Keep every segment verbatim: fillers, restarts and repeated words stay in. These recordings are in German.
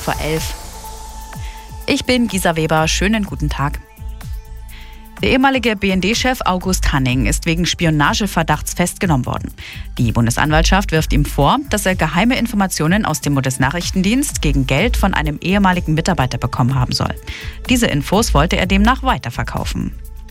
vor elf. Ich bin Gisa Weber, schönen guten Tag. Der ehemalige B N D-Chef August Hanning ist wegen Spionageverdachts festgenommen worden. Die Bundesanwaltschaft wirft ihm vor, dass er geheime Informationen aus dem Bundesnachrichtendienst gegen Geld von einem ehemaligen Mitarbeiter bekommen haben soll. Diese Infos wollte er demnach weiterverkaufen.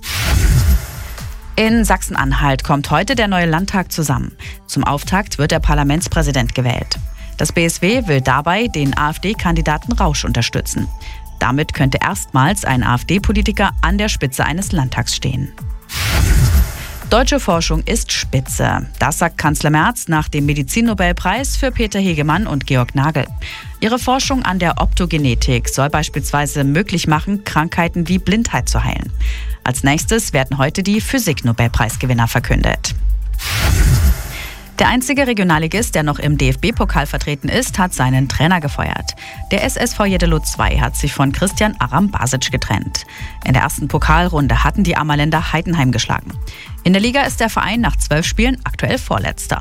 In Sachsen-Anhalt kommt heute der neue Landtag zusammen. Zum Auftakt wird der Parlamentspräsident gewählt. Das B S W will dabei den AfD-Kandidaten Rausch unterstützen. Damit könnte erstmals ein AfD-Politiker an der Spitze eines Landtags stehen. Deutsche Forschung ist spitze. Das sagt Kanzler Merz nach dem Medizinnobelpreis für Peter Hegemann und Georg Nagel. Ihre Forschung an der Optogenetik soll beispielsweise möglich machen, Krankheiten wie Blindheit zu heilen. Als nächstes werden heute die Physik-Nobelpreisgewinner verkündet. Der einzige Regionalligist, der noch im D F B-Pokal vertreten ist, hat seinen Trainer gefeuert. Der S S V Jeddelo zwei hat sich von Christian Aram-Basic getrennt. In der ersten Pokalrunde hatten die Ammerländer Heidenheim geschlagen. In der Liga ist der Verein nach zwölf Spielen aktuell Vorletzter.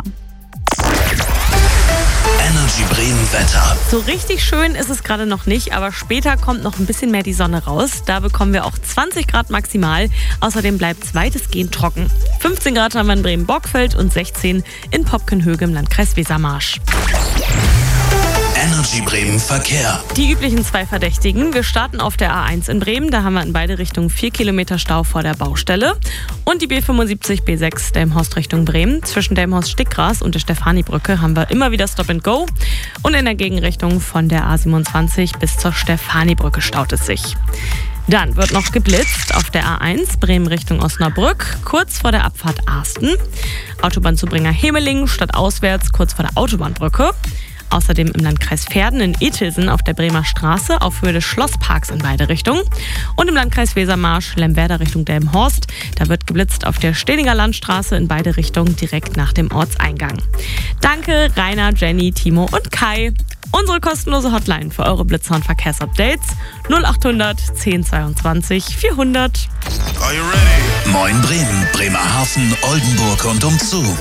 Energy Bremen Wetter. So richtig schön ist es gerade noch nicht, aber später kommt noch ein bisschen mehr die Sonne raus. Da bekommen wir auch zwanzig Grad maximal. Außerdem bleibt es weitestgehend trocken. fünfzehn Grad haben wir in Bremen-Borgfeld und sechzehn in Popkenhöge im Landkreis Wesermarsch. Energy Bremen Verkehr. Die üblichen zwei Verdächtigen. Wir starten auf der A eins in Bremen. Da haben wir in beide Richtungen vier Kilometer Stau vor der Baustelle. Und die B fünfundsiebzig B sechs Delmenhorst Richtung Bremen. Zwischen Delmenhorst-Stickgras und der Stefanibrücke haben wir immer wieder Stop and Go. Und in der Gegenrichtung von der A siebenundzwanzig bis zur Stefanibrücke staut es sich. Dann wird noch geblitzt auf der A eins Bremen Richtung Osnabrück, kurz vor der Abfahrt Arsten. Autobahnzubringer Hemelingen statt auswärts kurz vor der Autobahnbrücke. Außerdem im Landkreis Verden in Etelsen auf der Bremer Straße auf Höhe des Schlossparks in beide Richtungen. Und im Landkreis Wesermarsch, Lemwerder Richtung Delmenhorst. Da wird geblitzt auf der Stehlinger Landstraße in beide Richtungen direkt nach dem Ortseingang. Danke Rainer, Jenny, Timo und Kai. Unsere kostenlose Hotline für eure Blitzer- und Verkehrsupdates null achthundert zehn zweiundzwanzig vierhundert. Are you ready? Moin Bremen, Bremerhaven, Oldenburg und umzu.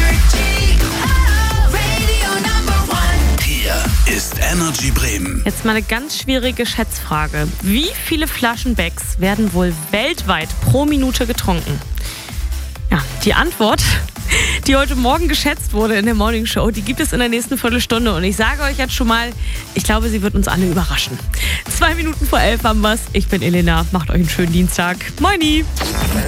Ist Energy Bremen. Jetzt mal eine ganz schwierige Schätzfrage. Wie viele Flaschen Becks werden wohl weltweit pro Minute getrunken? Ja, die Antwort, die heute Morgen geschätzt wurde in der Morning Show, die gibt es in der nächsten Viertelstunde. Und ich sage euch jetzt schon mal, ich glaube, sie wird uns alle überraschen. Zwei Minuten vor elf haben wir's. Ich bin Elena. Macht euch einen schönen Dienstag. Moini!